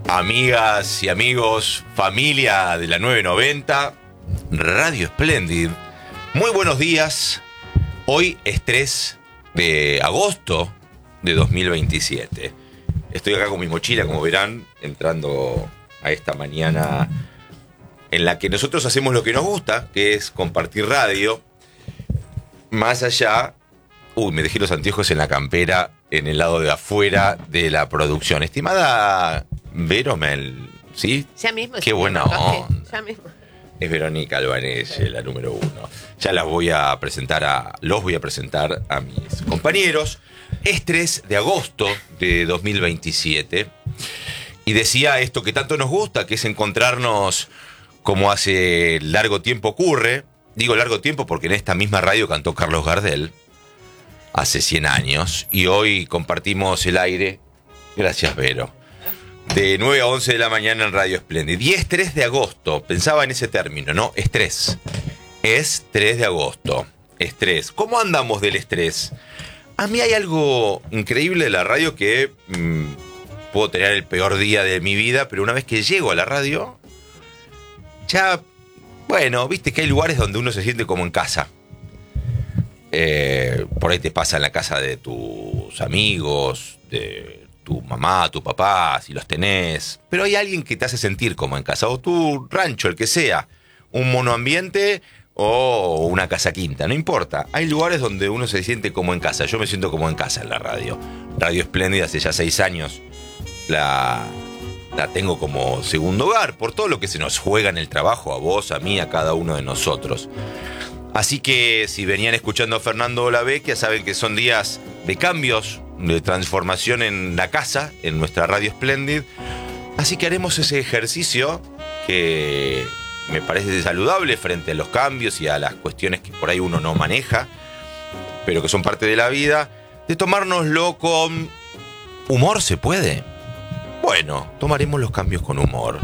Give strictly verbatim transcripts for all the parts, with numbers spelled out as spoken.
Amigas y amigos, familia de la nueve noventa, Radio Splendid. Muy buenos días. Hoy es tres de agosto de dos mil veintisiete. Estoy acá con mi mochila, como verán, entrando a esta mañana en la que nosotros hacemos lo que nos gusta, que es compartir radio. Más allá... Uy, me dejé los anteojos en la campera, en el lado de afuera de la producción. Estimada Vero Mel, ¿sí? Ya mismo. Qué buena onda. Ya mismo. Es Verónica Albanese, la número uno. Ya las voy a presentar a, los voy a presentar a mis compañeros. Es tres de agosto de dos mil veintisiete. Y decía esto que tanto nos gusta, que es encontrarnos como hace largo tiempo ocurre. Digo largo tiempo porque en esta misma radio cantó Carlos Gardel hace cien años. Y hoy compartimos el aire, gracias Vero, de nueve a once de la mañana en Radio Splendid. Y es tres de agosto, pensaba en ese término, ¿no? Estrés. Es tres de agosto. Estrés. ¿Cómo andamos del estrés? A mí hay algo increíble de la radio que mmm, puedo tener el peor día de mi vida, pero una vez que llego a la radio, ya, bueno, viste que hay lugares donde uno se siente como en casa. Eh, por ahí te pasa en la casa de tus amigos, de tu mamá, tu papá, si los tenés. Pero hay alguien que te hace sentir como en casa, o tu rancho, el que sea, un monoambiente o una casa quinta, no importa. Hay lugares donde uno se siente como en casa. Yo me siento como en casa en la radio. Radio Splendid hace ya seis años la, la tengo como segundo hogar, por todo lo que se nos juega en el trabajo, a vos, a mí, a cada uno de nosotros. Así que si venían escuchando a Fernando Olavecchia, saben que son días de cambios, de transformación en la casa, en nuestra Radio Splendid. Así que haremos ese ejercicio que me parece saludable frente a los cambios y a las cuestiones que por ahí uno no maneja, pero que son parte de la vida, de tomárnoslo con humor. ¿Se puede? Bueno, tomaremos los cambios con humor.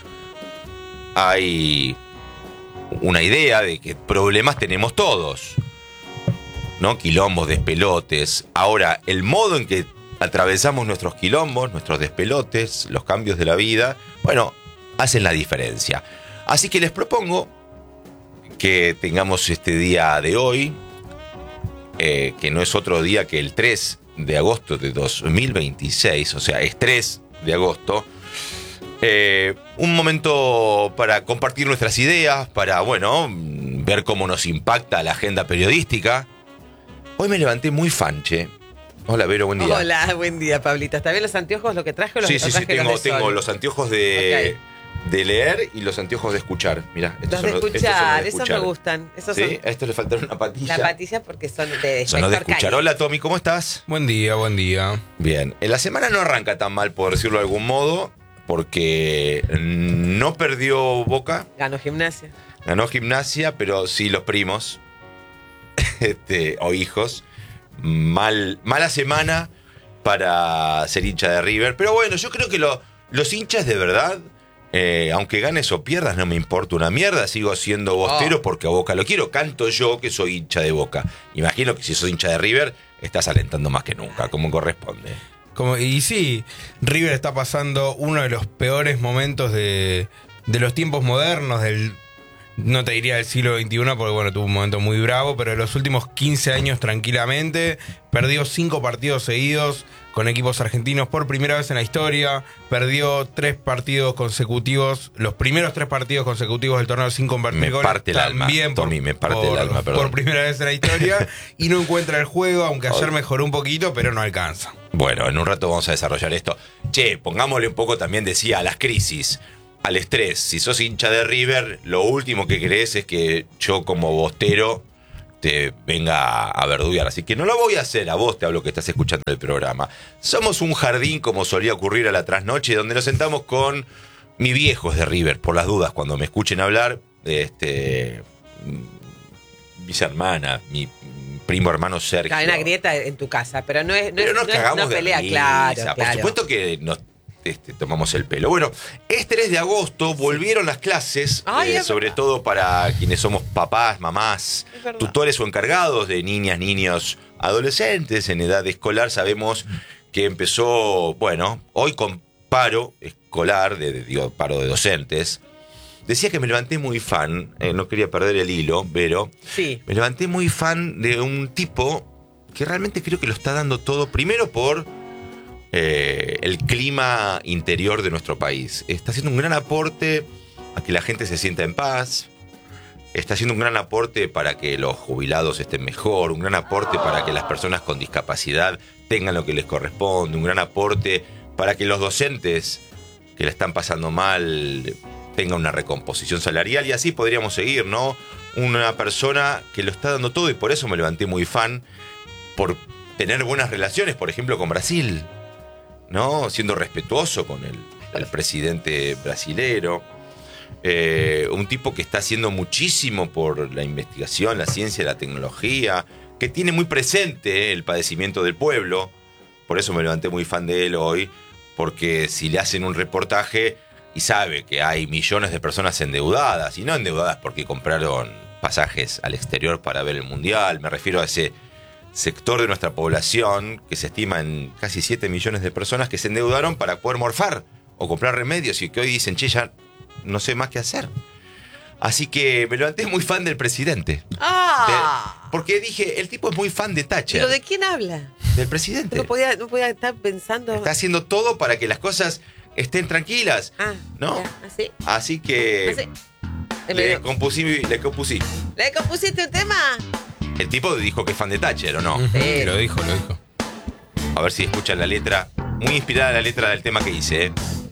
Hay una idea de que problemas tenemos todos, ¿no? Quilombos, despelotes. Ahora, el modo en que atravesamos nuestros quilombos, nuestros despelotes, los cambios de la vida, bueno, hacen la diferencia. Así que les propongo que tengamos este día de hoy, eh, que no es otro día que el tres de agosto de dos mil veintiséis, o sea, es tres de agosto, Eh, un momento para compartir nuestras ideas, para, bueno, ver cómo nos impacta la agenda periodística. Hoy me levanté muy fanche. Hola, Vero, buen día. Hola, buen día, Pablito. ¿Está bien los anteojos, lo que traje o los Sí, sí, sí, tengo, los tengo los anteojos de, okay. de leer y los anteojos de escuchar. Mirá, estos los de son, escuchar, estos son de escuchar. Esos me gustan. Esos sí, son... a estos le faltaron una patilla. La patilla porque son de Son los de escuchar. Hola, Tommy, ¿cómo estás? Buen día, buen día. Bien, en la semana no arranca tan mal, por decirlo de algún modo, porque no perdió Boca. Ganó Gimnasia. Ganó Gimnasia, pero sí los primos este, o hijos. Mal, mala semana para ser hincha de River. Pero bueno, yo creo que lo, los hinchas de verdad, eh, aunque ganes o pierdas, no me importa una mierda. Sigo siendo bostero oh. porque a Boca lo quiero. Canto yo que soy hincha de Boca. Imagino que si sos hincha de River, estás alentando más que nunca, como corresponde. Como, y sí, River está pasando uno de los peores momentos de, de los tiempos modernos, del, no te diría del siglo veintiuno, porque bueno, tuvo un momento muy bravo, pero de los últimos quince años tranquilamente. Perdió cinco partidos seguidos con equipos argentinos por primera vez en la historia. Perdió tres partidos consecutivos, los primeros tres partidos consecutivos del torneo sin convertir me goles. Parte el también alma, por, Tommy, me parte por, el alma, perdón. Por primera vez en la historia. Y no encuentra el juego, aunque ayer mejoró un poquito, pero no alcanza. Bueno, en un rato vamos a desarrollar esto. Che, pongámosle un poco también, decía, a las crisis, al estrés. Si sos hincha de River, lo último que querés es que yo como bostero te venga a verduguear. Así que no lo voy a hacer, a vos te hablo que estás escuchando el programa. Somos un jardín, como solía ocurrir a la trasnoche, donde nos sentamos con mi viejo de River, por las dudas, cuando me escuchen hablar, este, mis hermanas, mi primo hermano Sergio. Hay una grieta en tu casa, pero no es, no pero es, nos no cagamos es una pelea, de claro, risa. claro. Por supuesto que nos este, tomamos el pelo. Bueno, es tres de agosto, volvieron las clases, Ay, eh, sobre todo para quienes somos papás, mamás, tutores o encargados de niñas, niños, adolescentes en edad escolar. Sabemos que empezó, bueno, hoy con paro escolar, de, de- digo, paro de docentes, decía que me levanté muy fan, eh, no quería perder el hilo, pero Sí. me levanté muy fan de un tipo que realmente creo que lo está dando todo, primero por eh, el clima interior de nuestro país. Está haciendo un gran aporte a que la gente se sienta en paz, está haciendo un gran aporte para que los jubilados estén mejor, un gran aporte para que las personas con discapacidad tengan lo que les corresponde, un gran aporte para que los docentes que la están pasando mal tengan una recomposición salarial, y así podríamos seguir, ¿no? Una persona que lo está dando todo, y por eso me levanté muy fan, por tener buenas relaciones, por ejemplo, con Brasil, ¿no? Siendo respetuoso con el, el presidente brasilero. Eh, un tipo que está haciendo muchísimo por la investigación, la ciencia, la tecnología, que tiene muy presente el padecimiento del pueblo. Por eso me levanté muy fan de él hoy, porque si le hacen un reportaje y sabe que hay millones de personas endeudadas, y no endeudadas porque compraron pasajes al exterior para ver el Mundial, me refiero a ese sector de nuestra población que se estima en casi siete millones de personas que se endeudaron para poder morfar o comprar remedios, y que hoy dicen, che, ya no sé más qué hacer. Así que me levanté muy fan del presidente. ¡Ah! De- porque dije, el tipo es muy fan de Thatcher. ¿Pero de quién habla? Del presidente. No podía, no podía estar pensando. Está haciendo todo para que las cosas estén tranquilas. Ah, ¿no? ya, así. Así que así. Eh, le me- compusí, le compusí. ¿Le compusiste un tema? El tipo dijo que es fan de Thatcher, ¿o no? Ujú, Sí. Lo dijo, lo dijo. A ver si escuchan la letra. Muy inspirada la letra del tema que hice, ¿eh?